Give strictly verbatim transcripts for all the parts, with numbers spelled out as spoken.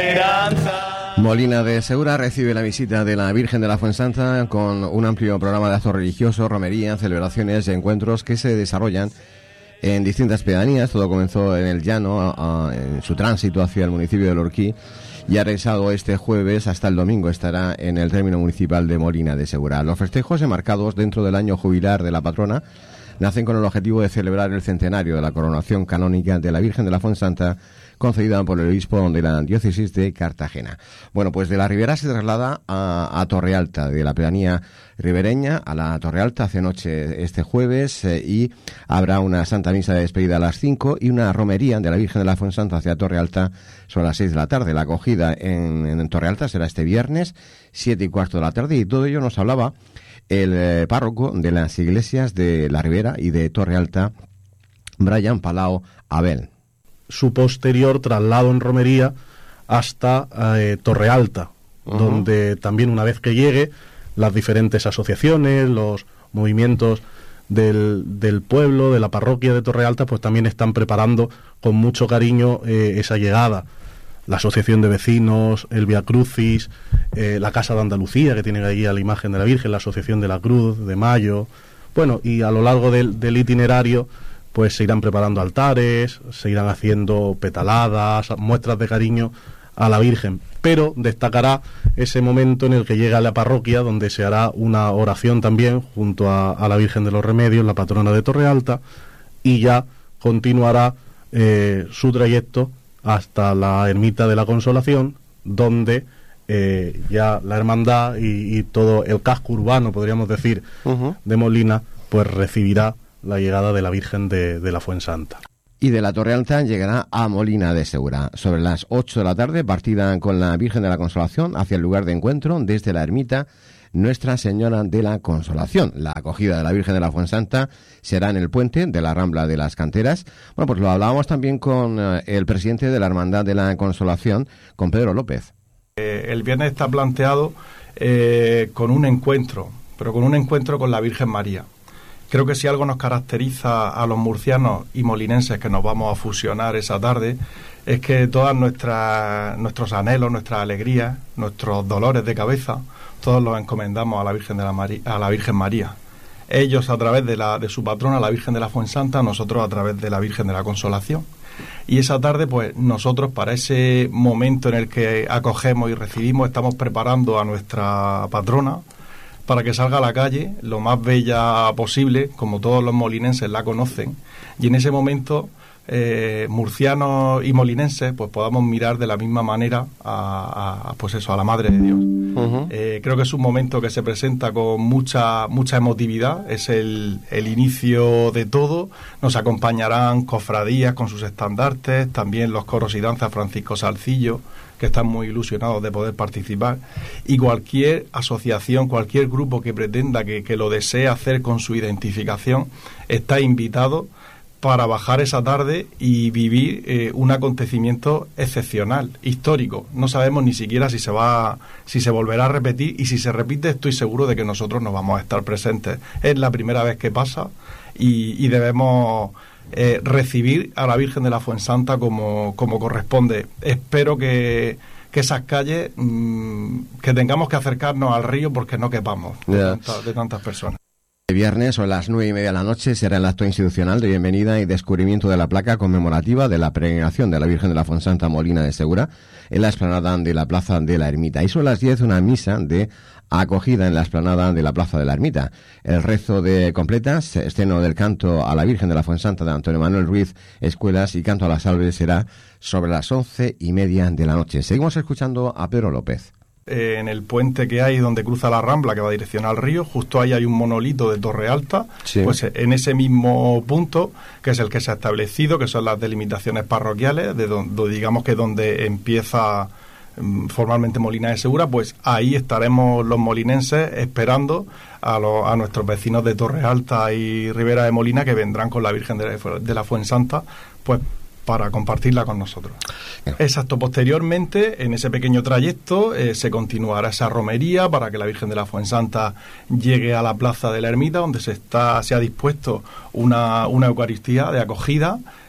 Molina de Segura recibe la visita de la Virgen de la Fuensanta con un amplio programa de actos religiosos, romería, celebraciones y encuentros que se desarrollan en distintas pedanías. Todo comenzó en el llano, a, a, en su tránsito hacia el municipio de Lorquí, y ha regresado este jueves hasta el domingo. Estará en el término municipal de Molina de Segura. Los festejos enmarcados dentro del año jubilar de la patrona nacen con el objetivo de celebrar el centenario de la coronación canónica de la Virgen de la Fuensanta, concedida por el obispo de la diócesis de Cartagena. Bueno, pues de la Ribera se traslada a, a Torrealta, de la pedanía ribereña a la Torrealta, hace noche este jueves, eh, y habrá una Santa Misa de despedida a las cinco y una romería de la Virgen de la Fuensanta hacia Torrealta sobre las seis de la tarde. La acogida en, en Torrealta será este viernes, siete y cuarto de la tarde, y todo ello nos hablaba el eh, párroco de las iglesias de la Ribera y de Torrealta, Brian Palau Abel. Su posterior traslado en romería hasta eh, Torrealta, uh-huh. donde también, una vez que llegue, las diferentes asociaciones, los movimientos del, del pueblo, de la parroquia de Torrealta, pues también están preparando con mucho cariño eh, esa llegada. La asociación de vecinos, el Via Crucis, eh, la Casa de Andalucía, que tiene ahí a la imagen de la Virgen, la Asociación de la Cruz, de Mayo. Bueno, y a lo largo del, del itinerario pues se irán preparando altares, se irán haciendo petaladas, muestras de cariño a la Virgen. Pero destacará ese momento en el que llega a la parroquia, donde se hará una oración también junto a, a la Virgen de los Remedios, la patrona de Torrealta, y ya continuará eh, su trayecto hasta la Ermita de la Consolación, donde eh, ya la hermandad y, y todo el casco urbano, podríamos decir, uh-huh. de Molina, pues recibirá la llegada de la Virgen de, de la Fuensanta. Y de la Torrealta llegará a Molina de Segura. Sobre las ocho de la tarde, partida con la Virgen de la Consolación hacia el lugar de encuentro desde la ermita Nuestra Señora de la Consolación. La acogida de la Virgen de la Fuensanta será en el puente de la Rambla de las Canteras. Bueno, pues lo hablábamos también con eh, el presidente de la Hermandad de la Consolación, con Pedro López. Eh, el viernes está planteado eh, con un encuentro, pero con un encuentro con la Virgen María. Creo que si algo nos caracteriza a los murcianos y molinenses que nos vamos a fusionar esa tarde, es que todas nuestras nuestros anhelos, nuestras alegrías, nuestros dolores de cabeza, todos los encomendamos a la Virgen de la Mari- a la Virgen María. Ellos a través de la de su patrona, la Virgen de la Fuensanta, nosotros a través de la Virgen de la Consolación. Y esa tarde, pues nosotros, para ese momento en el que acogemos y recibimos, estamos preparando a nuestra patrona para que salga a la calle lo más bella posible, como todos los molinenses la conocen, y en ese momento eh, murcianos y molinenses pues podamos mirar de la misma manera a, a pues eso, a la Madre de Dios. Uh-huh. Eh, creo que es un momento que se presenta con mucha mucha emotividad, es el, el inicio de todo. Nos acompañarán cofradías con sus estandartes, también los coros y danzas Francisco Salcillo, que están muy ilusionados de poder participar, y cualquier asociación, cualquier grupo que pretenda, que, que lo desee hacer con su identificación, está invitado para bajar esa tarde y vivir eh, un acontecimiento excepcional, histórico. No sabemos ni siquiera si se va, si se volverá a repetir, y si se repite estoy seguro de que nosotros no vamos a estar presentes. Es la primera vez que pasa y, y debemos eh, recibir a la Virgen de la Fuensanta como, como corresponde. Espero que, que esas calles, mmm, que tengamos que acercarnos al río porque no quepamos de, yeah. tanta, de tantas personas. El viernes a las nueve y media de la noche será el acto institucional de bienvenida y descubrimiento de la placa conmemorativa de la peregrinación de la Virgen de la Fuensanta Molina de Segura en la explanada de la Plaza de la Ermita. Y sobre las diez una misa de acogida en la explanada de la Plaza de la Ermita. El rezo de completas, estreno del canto a la Virgen de la Fuensanta de Antonio Manuel Ruiz Escuelas y canto a la salve será sobre las once y media de la noche. Seguimos escuchando a Pedro López. Eh, en el puente que hay donde cruza la Rambla, que va dirección al río, justo ahí hay un monolito de Torrealta. Sí. Pues en ese mismo punto, que es el que se ha establecido, que son las delimitaciones parroquiales, de donde, digamos que donde empieza um, formalmente Molina de Segura, pues ahí estaremos los molinenses esperando a, lo, a nuestros vecinos de Torrealta y Ribera de Molina, que vendrán con la Virgen de la, de la Fuensanta, pues para compartirla con nosotros. Bien. Exacto. Posteriormente, en ese pequeño trayecto, eh, se continuará esa romería para que la Virgen de la Fuensanta llegue a la Plaza de la Ermita, donde se está se ha dispuesto una, una Eucaristía de acogida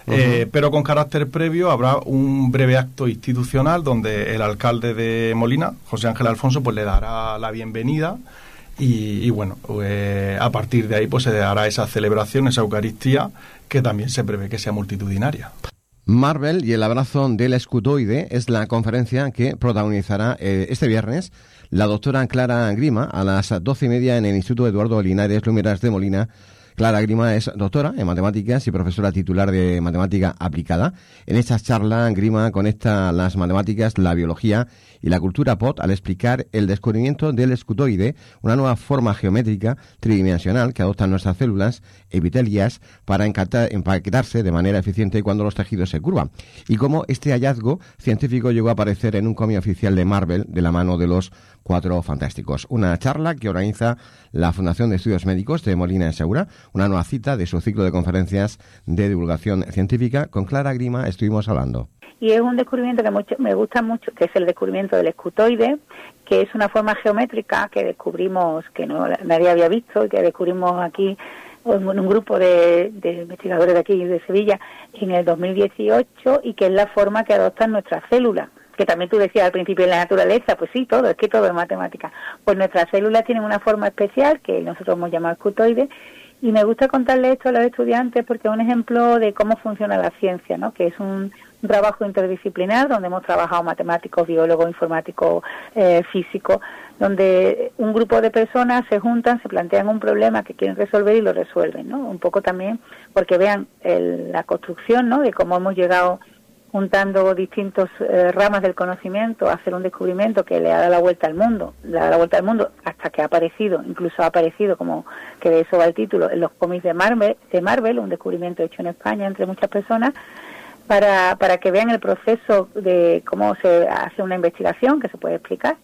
Uh-huh. Eh, pero con carácter previo habrá un breve acto institucional donde el alcalde de Molina, José Ángel Alfonso, pues le dará la bienvenida y, y bueno, eh, a partir de ahí pues se dará esa celebración, esa Eucaristía, que también se prevé que sea multitudinaria. Marvel y el abrazo del escutoide es la conferencia que protagonizará eh, este viernes la doctora Clara Grima a las doce y media en el Instituto Eduardo Linares Lumeras de Molina. Clara Grima es doctora en matemáticas y profesora titular de matemática aplicada. En esta charla, Grima conecta las matemáticas, la biología y la cultura pop al explicar el descubrimiento del escutoide, una nueva forma geométrica tridimensional que adoptan nuestras células epiteliales para empaquetarse de manera eficiente cuando los tejidos se curvan. Y cómo este hallazgo científico llegó a aparecer en un cómic oficial de Marvel de la mano de los Cuatro Fantásticos. Una charla que organiza la Fundación de Estudios Médicos de Molina de Segura, una nueva cita de su ciclo de conferencias de divulgación científica. Con Clara Grima estuvimos hablando. Y es un descubrimiento que mucho, me gusta mucho, que es el descubrimiento del escutoide, que es una forma geométrica que descubrimos, que no nadie había visto, y que descubrimos aquí en un grupo de, de investigadores de aquí de Sevilla en el dos mil dieciocho, y que es la forma que adoptan nuestras células. Que también tú decías al principio en la naturaleza, pues sí, todo, es que todo es matemática. Pues nuestras células tienen una forma especial que nosotros hemos llamado escutoide, y me gusta contarle esto a los estudiantes porque es un ejemplo de cómo funciona la ciencia, ¿no? Que es un, un trabajo interdisciplinar donde hemos trabajado matemáticos, biólogos, informáticos, eh, físicos, donde un grupo de personas se juntan, se plantean un problema que quieren resolver y lo resuelven, ¿no? Un poco también porque vean el, la construcción, ¿no? De cómo hemos llegado juntando distintas eh, ramas del conocimiento a hacer un descubrimiento que le ha dado la vuelta al mundo, le ha dado la vuelta al mundo hasta que ha aparecido, incluso ha aparecido, como que de eso va el título, en los cómics de Marvel, de Marvel, un descubrimiento hecho en España entre muchas personas, para, para que vean el proceso de cómo se hace una investigación, que se puede explicar,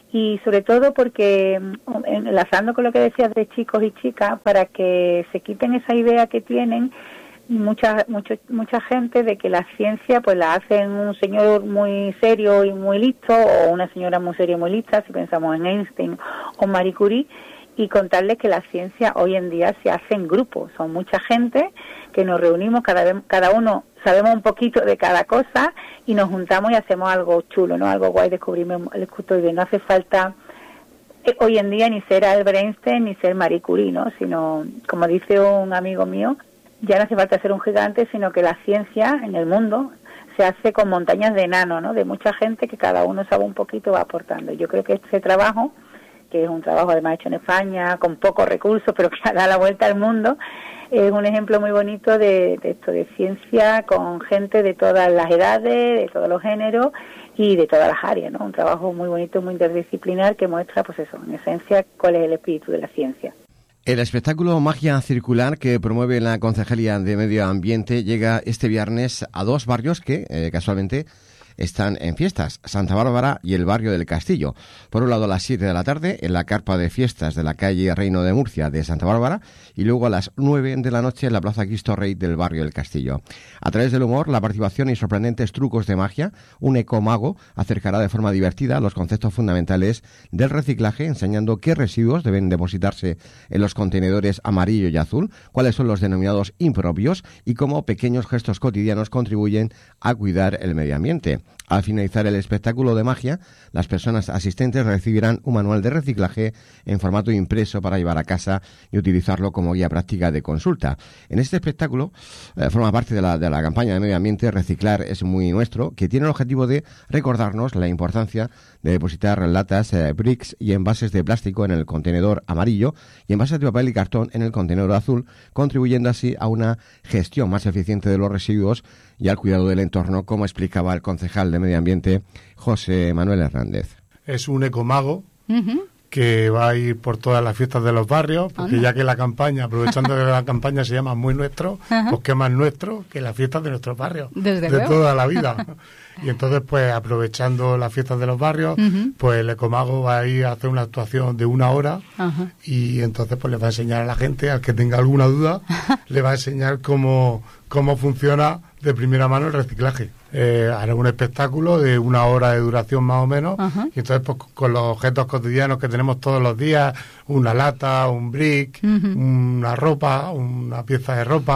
y sobre todo porque, enlazando con lo que decías de chicos y chicas, para que se quiten esa idea que tienen mucha mucho, mucha gente de que la ciencia pues la hacen un señor muy serio y muy listo, o una señora muy seria y muy lista, si pensamos en Einstein o Marie Curie, y contarles que la ciencia hoy en día se hace en grupo. Son mucha gente que nos reunimos, cada vez, cada uno sabemos un poquito de cada cosa y nos juntamos y hacemos algo chulo, ¿no? Algo guay, descubrimos el escutoide. No hace falta eh, hoy en día ni ser Albert Einstein ni ser Marie Curie, ¿no? Sino, como dice un amigo mío, ya no hace falta ser un gigante, sino que la ciencia en el mundo se hace con montañas de enano, ¿no? De mucha gente que cada uno sabe un poquito, va aportando. Yo creo que este trabajo, que es un trabajo además hecho en España, con pocos recursos, pero que da la vuelta al mundo, es un ejemplo muy bonito de, de esto, de ciencia con gente de todas las edades, de todos los géneros y de todas las áreas, ¿no? Un trabajo muy bonito, muy interdisciplinar, que muestra, pues eso, en esencia, cuál es el espíritu de la ciencia. El espectáculo Magia Circular que promueve la Concejalía de Medio Ambiente llega este viernes a dos barrios que, eh, casualmente, están en fiestas, Santa Bárbara y el barrio del Castillo. Por un lado a las siete de la tarde en la carpa de fiestas de la calle Reino de Murcia de Santa Bárbara, y luego a las nueve de la noche en la Plaza Cristo Rey del barrio del Castillo. A través del humor, la participación y sorprendentes trucos de magia, un ecomago acercará de forma divertida los conceptos fundamentales del reciclaje, enseñando qué residuos deben depositarse en los contenedores amarillo y azul, cuáles son los denominados impropios y cómo pequeños gestos cotidianos contribuyen a cuidar el medio ambiente. Al finalizar el espectáculo de magia, las personas asistentes recibirán un manual de reciclaje en formato impreso para llevar a casa y utilizarlo como guía práctica de consulta. En este espectáculo eh, forma parte de la, de la campaña de medio ambiente Reciclar es muy nuestro, que tiene el objetivo de recordarnos la importancia de depositar latas, eh, bricks y envases de plástico en el contenedor amarillo y envases de papel y cartón en el contenedor azul, contribuyendo así a una gestión más eficiente de los residuos y al cuidado del entorno, como explicaba el concejal de Medio Ambiente, José Manuel Hernández. Es un ecomago uh-huh. que va a ir por todas las fiestas de los barrios, porque uh-huh. ya que la campaña, aprovechando que la campaña se llama Muy Nuestro, uh-huh. pues qué más nuestro que las fiestas de nuestros barrios, Desde de luego. Toda la vida. Y entonces, pues aprovechando las fiestas de los barrios, uh-huh. pues el ecomago va a ir a hacer una actuación de una hora uh-huh. y entonces pues le va a enseñar a la gente, al que tenga alguna duda, le va a enseñar cómo, cómo funciona de primera mano el reciclaje. Eh, hará un espectáculo de una hora de duración más o menos, uh-huh. y entonces pues con los objetos cotidianos que tenemos todos los días, una lata, un brick, uh-huh. una ropa, una pieza de ropa,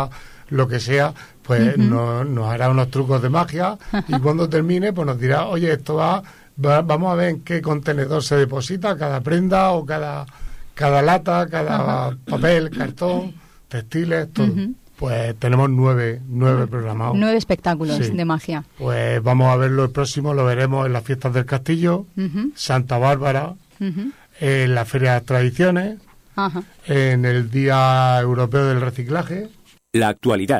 lo que sea, pues uh-huh. nos, nos hará unos trucos de magia y cuando termine pues nos dirá, oye, esto va, va vamos a ver en qué contenedor se deposita cada prenda o cada, cada lata, cada uh-huh. papel, cartón, textiles, todo. Uh-huh. Pues tenemos nueve, nueve programados. Nueve espectáculos sí. de magia. Pues vamos a verlo el próximo, lo veremos en las fiestas del Castillo, uh-huh. Santa Bárbara, uh-huh. en la Feria de Tradiciones, uh-huh. en el Día Europeo del Reciclaje. La actualidad.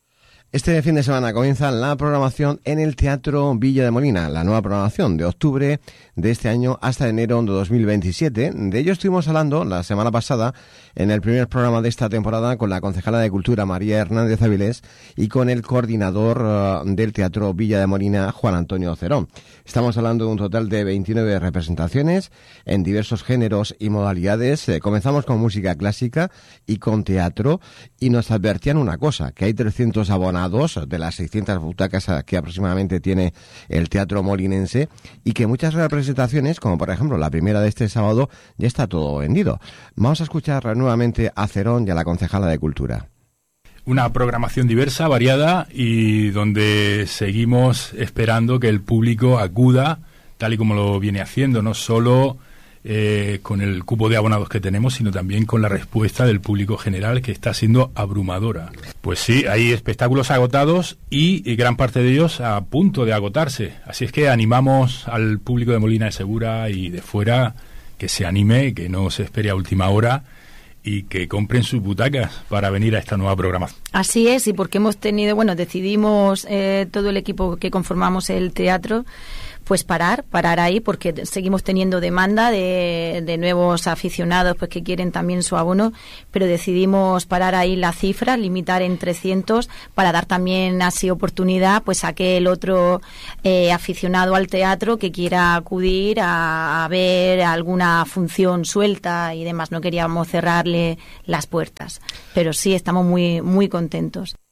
Este fin de semana comienza la programación en el Teatro Villa de Molina, la nueva programación de octubre de este año hasta enero de dos mil veintisiete. De ello estuvimos hablando la semana pasada en el primer programa de esta temporada con la concejala de Cultura María Hernández Avilés y con el coordinador uh, del Teatro Villa de Molina, Juan Antonio Cerón. Estamos hablando de un total de veintinueve representaciones en diversos géneros y modalidades. Eh, comenzamos con música clásica y con teatro y nos advertían una cosa, que hay trescientos abonados de las seiscientas butacas que aproximadamente tiene el Teatro Molinense y que muchas representaciones, como por ejemplo la primera de este sábado, ya está todo vendido. Vamos a escuchar nuevamente a Cerón y a la concejala de Cultura. Una programación diversa, variada y donde seguimos esperando que el público acuda tal y como lo viene haciendo, no solo Eh, con el cupo de abonados que tenemos, sino también con la respuesta del público general, que está siendo abrumadora. Pues sí, hay espectáculos agotados y, y gran parte de ellos a punto de agotarse. Así es que animamos al público de Molina de Segura y de fuera que se anime, que no se espere a última hora y que compren sus butacas para venir a esta nueva programación. Así es, y porque hemos tenido, bueno, decidimos eh, todo el equipo que conformamos el teatro, pues parar, parar ahí, porque seguimos teniendo demanda de, de nuevos aficionados pues que quieren también su abono, pero decidimos parar ahí la cifra, limitar en trescientos para dar también así oportunidad pues a que el otro eh, aficionado al teatro que quiera acudir a, a ver alguna función suelta y demás. No queríamos cerrarle las puertas, pero sí estamos muy, muy contentos.